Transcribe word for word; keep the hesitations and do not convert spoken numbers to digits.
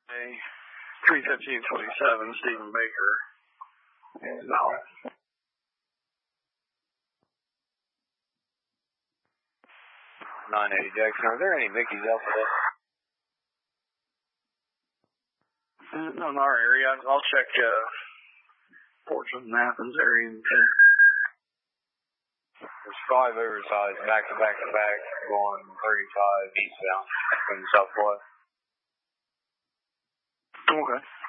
three fifteen twenty-seven, Stephen Baker. No. nine eighty Jackson, are there any Mickeys out there? No, in our area. I'll check uh, Portsmouth and Athens area. There's five oversized back to back to back going thirty-five eastbound from the southwest. Okay.